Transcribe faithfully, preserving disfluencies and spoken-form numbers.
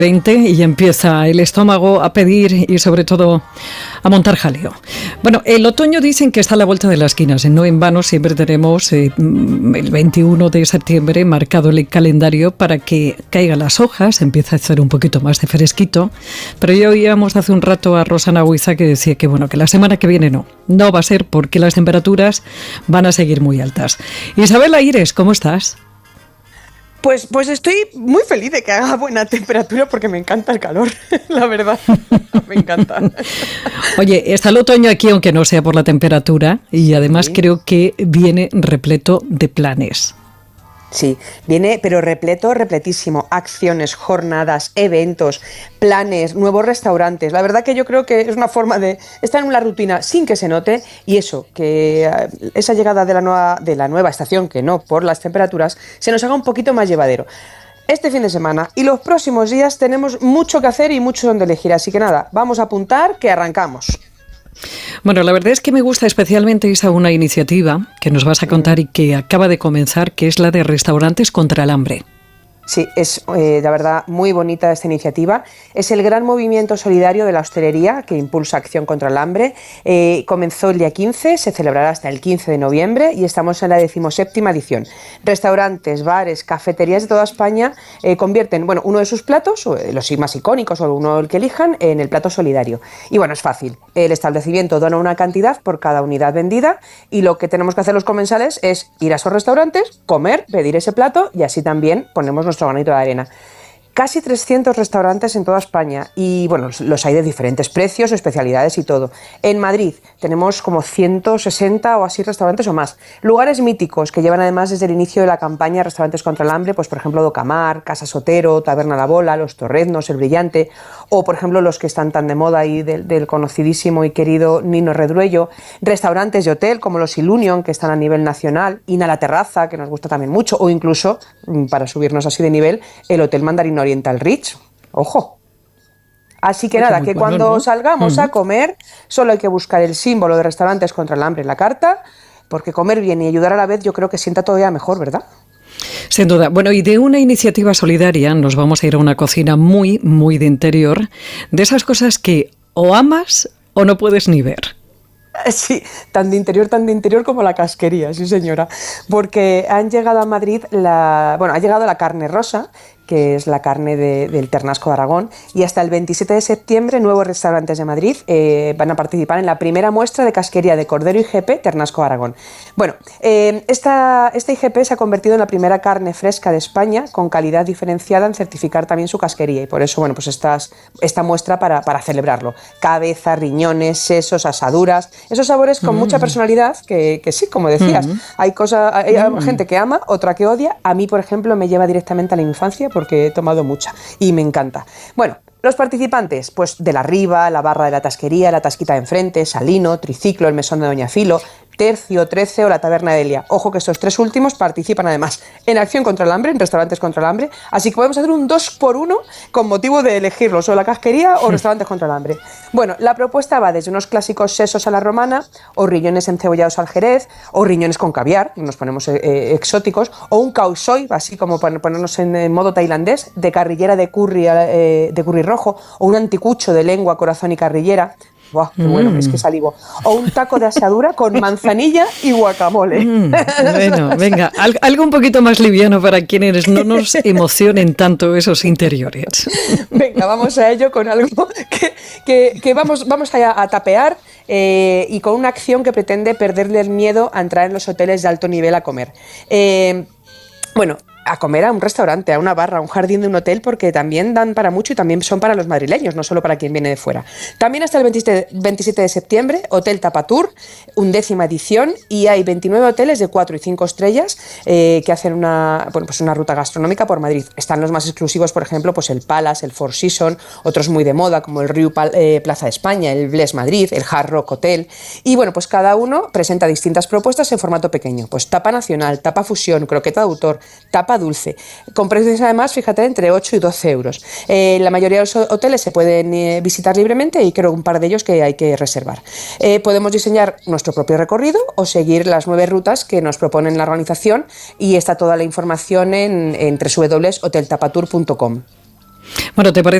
veinte y empieza el estómago a pedir y sobre todo a montar jaleo. Bueno, el otoño dicen que está a la vuelta de las esquinas. No en vano siempre tenemos eh, el veintiuno de septiembre marcado en el calendario para que caigan las hojas, empieza a hacer un poquito más de fresquito. Pero ya oíamos hace un rato a Rosana Huiza que decía que bueno, que la semana que viene no, no va a ser porque las temperaturas van a seguir muy altas. Isabel Aires, ¿cómo estás? Pues, pues estoy muy feliz de que haga buena temperatura porque me encanta el calor, la verdad, me encanta. Oye, está el otoño aquí aunque no sea por la temperatura y además sí. Creo que viene repleto de planes. Sí, viene pero repleto, repletísimo, acciones, jornadas, eventos, planes, nuevos restaurantes. La verdad que yo creo que es una forma de estar en una rutina sin que se note y eso, que esa llegada de la nueva, de la nueva estación, que no por las temperaturas, se nos haga un poquito más llevadero. Este fin de semana y los próximos días tenemos mucho que hacer y mucho donde elegir, así que nada, vamos a apuntar que arrancamos. Bueno, la verdad es que me gusta especialmente esa una iniciativa que nos vas a contar y que acaba de comenzar, que es la de Restaurantes contra el Hambre. Sí, es eh, la verdad muy bonita esta iniciativa. Es el gran movimiento solidario de la hostelería que impulsa Acción contra el Hambre. Eh, comenzó el día quince, se celebrará hasta el quince de noviembre y estamos en la decimoséptima edición. Restaurantes, bares, cafeterías de toda España eh, convierten bueno, uno de sus platos, o los más icónicos o uno el que elijan, en el plato solidario. Y bueno, es fácil. El establecimiento dona una cantidad por cada unidad vendida y lo que tenemos que hacer los comensales es ir a esos restaurantes, comer, pedir ese plato y así también ponemos nuestro granito de arena. Casi trescientos restaurantes en toda España y bueno, los hay de diferentes precios, especialidades y todo. En Madrid tenemos como ciento sesenta o así restaurantes o más. Lugares míticos que llevan además desde el inicio de la campaña Restaurantes contra el Hambre, pues por ejemplo Docamar, Casa Sotero, Taberna La Bola, Los Torreznos, El Brillante o por ejemplo los que están tan de moda y del, del conocidísimo y querido Nino Redruello. Restaurantes de hotel como los Ilunion que están a nivel nacional, Ina La Terraza que nos gusta también mucho o incluso, para subirnos así de nivel, el Hotel Mandarín Oriental Ritz, ojo. Así que nada, que cuando ¿no? salgamos uh-huh. a comer, solo hay que buscar el símbolo de Restaurantes contra el Hambre en la carta, porque comer bien y ayudar a la vez yo creo que sienta todavía mejor, ¿verdad? Sin duda. Bueno, y de una iniciativa solidaria nos vamos a ir a una cocina muy, muy de interior, de esas cosas que o amas o no puedes ni ver. Sí, tan de interior, tan de interior como la casquería, sí señora, porque han llegado a Madrid, la, bueno, ha llegado la carne rosa, que es la carne de, del Ternasco de Aragón, y hasta el veintisiete de septiembre nuevos restaurantes de Madrid eh, van a participar en la primera muestra de casquería de cordero I G P Ternasco de Aragón. Bueno, eh, esta, este I G P se ha convertido en la primera carne fresca de España con calidad diferenciada en certificar también su casquería y por eso, bueno, pues estas, esta muestra para, para celebrarlo. Cabeza, riñones, sesos, asaduras, esos sabores con mm. mucha personalidad que, que sí, como decías, mm. hay, cosa, hay mm. gente que ama, otra que odia. A mí, por ejemplo, me lleva directamente a la infancia porque he tomado mucha y me encanta. Bueno, los participantes, pues de la Riva, la Barra de la Tasquería, la Tasquita de Enfrente, Salino, Triciclo, el Mesón de Doña Filo, Tercio, trece o la Taberna de Elia. Ojo que estos tres últimos participan además en Acción contra el Hambre, en Restaurantes contra el Hambre, así que podemos hacer un dos por uno con motivo de elegirlos, o la casquería o Restaurantes contra el Hambre. Bueno, la propuesta va desde unos clásicos sesos a la romana, o riñones encebollados al jerez, o riñones con caviar, nos ponemos eh, exóticos, o un khao soi, así como ponernos en, en modo tailandés, de carrillera de curry, eh, de curry rojo, o un anticucho de lengua, corazón y carrillera. ¡Buah, qué bueno! Mm. Es que salivo. O un taco de asadura con manzanilla y guacamole. Mm, bueno, venga, al, algo un poquito más liviano para quienes no nos emocionen tanto esos interiores. Venga, vamos a ello con algo que, que, que vamos, vamos a, a tapear eh, y con una acción que pretende perderle el miedo a entrar en los hoteles de alto nivel a comer. Eh, bueno... a comer a un restaurante, a una barra, a un jardín de un hotel, porque también dan para mucho y también son para los madrileños, no solo para quien viene de fuera. También hasta el veintisiete de septiembre, Hotel Tapatur, undécima edición, y hay veintinueve hoteles de cuatro y cinco estrellas eh, que hacen una, bueno, pues una ruta gastronómica por Madrid. Están los más exclusivos, por ejemplo, pues el Palace, el Four Seasons, otros muy de moda, como el Riu eh, Plaza de España, el Bles Madrid, el Hard Rock Hotel, y bueno, pues cada uno presenta distintas propuestas en formato pequeño, pues tapa nacional, tapa fusión, croqueta de autor, tapa dulce, con precios además, fíjate, entre ocho y doce euros. Eh, la mayoría de los hoteles se pueden eh, visitar libremente y creo un par de ellos que hay que reservar. Eh, podemos diseñar nuestro propio recorrido o seguir las nueve rutas que nos proponen la organización y está toda la información en, en doble u doble u doble u punto hotel tapatur punto com. Bueno, ¿te parece